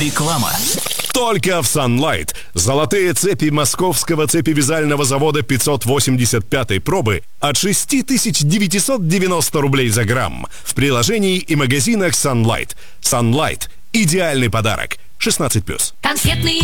Реклама. Только в Sunlight. Золотые цепи московского цепевязального завода 585-й пробы от 6990 рублей за грамм. В приложении и магазинах Sunlight. Sunlight. Идеальный подарок. 16+. Конфетный